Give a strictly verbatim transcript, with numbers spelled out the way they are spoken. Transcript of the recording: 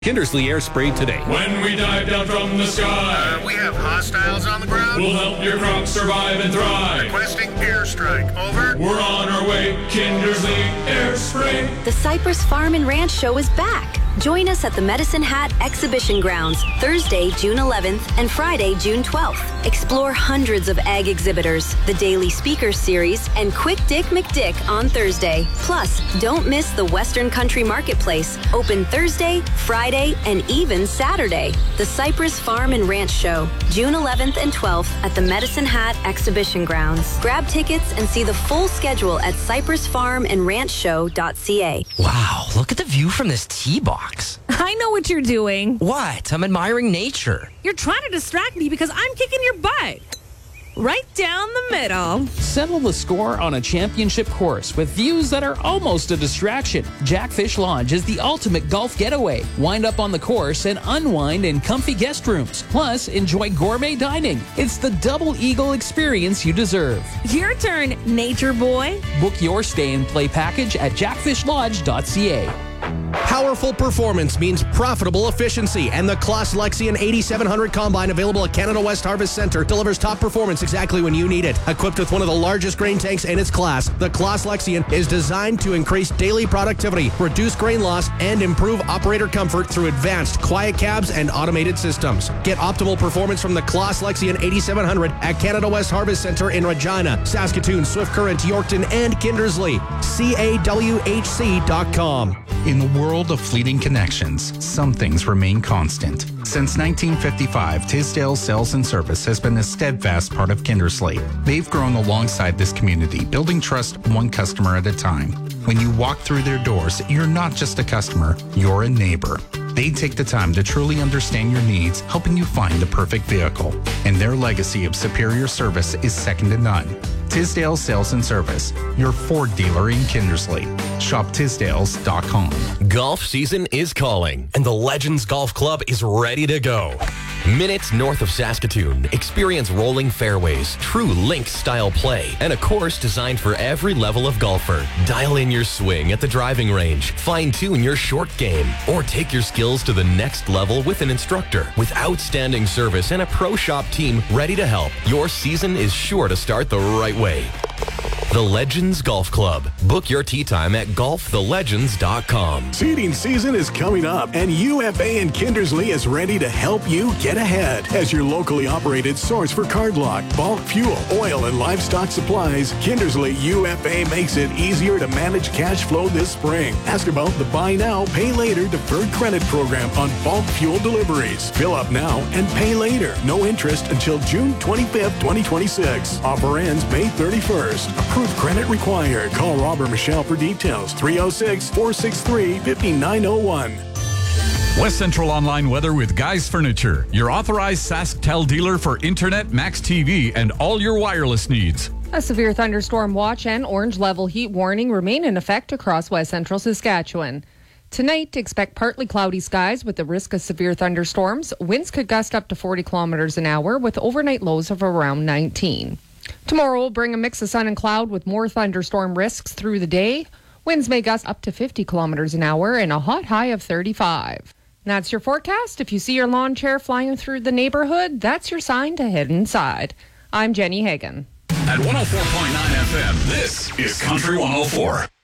Kindersley Air Spray today. When we dive down from the sky, uh, we have hostiles on the ground. We'll help your crops survive and thrive. Requesting airstrike. Over. We're on our way. Kindersley Air Spray. The Cypress Farm and Ranch Show is back. Join us at the Medicine Hat Exhibition Grounds Thursday, June eleventh and Friday, June twelfth. Explore hundreds of ag exhibitors, the Daily Speakers Series, and Quick Dick McDick on Thursday. Plus, don't miss the Western Country Marketplace, open Thursday, Friday, and even Saturday. The Cypress Farm and Ranch Show, June eleventh and twelfth at the Medicine Hat Exhibition Grounds. Grab tickets and see the full schedule at cypress farm and ranch show dot c a. Wow, look at the view from this tee box. I know what you're doing. What? I'm admiring nature. You're trying to distract me because I'm kicking your butt. Right down the middle. Settle the score on a championship course with views that are almost a distraction. Jackfish Lodge is the ultimate golf getaway. Wind up on the course and unwind in comfy guest rooms. Plus, enjoy gourmet dining. It's the double eagle experience you deserve. Your turn, nature boy. Book your stay and play package at jackfish lodge dot c a. Powerful performance means profitable efficiency, and the Claas Lexion eighty-seven hundred Combine, available at Canada West Harvest Centre, delivers top performance exactly when you need it. Equipped with one of the largest grain tanks in its class, the Claas Lexion is designed to increase daily productivity, reduce grain loss, and improve operator comfort through advanced quiet cabs and automated systems. Get optimal performance from the Claas Lexion eighty-seven hundred at Canada West Harvest Centre in Regina, Saskatoon, Swift Current, Yorkton, and Kindersley. C A W H C dot com. In the world of fleeting connections, some things remain constant. Since nineteen fifty-five, Tisdale Sales and Service has been a steadfast part of Kindersley. They've grown alongside this community, building trust one customer at a time. When you walk through their doors, you're not just a customer, you're a neighbor. They take the time to truly understand your needs, helping you find the perfect vehicle. And their legacy of superior service is second to none. Tisdale Sales and Service, your Ford dealer in Kindersley. Shop tisdales dot com. Golf season is calling, and the Legends Golf Club is ready to go. Minutes north of Saskatoon, experience rolling fairways, true links-style play, and a course designed for every level of golfer. Dial in your swing at the driving range, fine-tune your short game, or take your skills to the next level with an instructor. With outstanding service and a pro shop team ready to help, your season is sure to start the right way. The Legends Golf Club. Book your tee time at golf the legends dot com. Seeding season is coming up, and U F A in Kindersley is ready to help you get ahead. As your locally operated source for cardlock, bulk fuel, oil, and livestock supplies, Kindersley U F A makes it easier to manage cash flow this spring. Ask about the Buy Now, Pay Later deferred credit program on bulk fuel deliveries. Fill up now and pay later. No interest until June twenty-fifth, twenty twenty-six. Offer ends May thirty-first. Approved credit required. Call Rob or Michelle for details. three oh six, four six three, five nine oh one. West Central Online Weather with Guys Furniture, your authorized SaskTel dealer for Internet, Max T V, and all your wireless needs. A severe thunderstorm watch and orange level heat warning remain in effect across West Central Saskatchewan. Tonight, expect partly cloudy skies with the risk of severe thunderstorms. Winds could gust up to forty kilometers an hour with overnight lows of around nineteen. Tomorrow will bring a mix of sun and cloud with more thunderstorm risks through the day. Winds may gust up to fifty kilometers an hour and a hot high of thirty-five. That's your forecast. If you see your lawn chair flying through the neighborhood, that's your sign to head inside. I'm Jenny Hagan. At one oh four point nine F M, this is Country one oh four.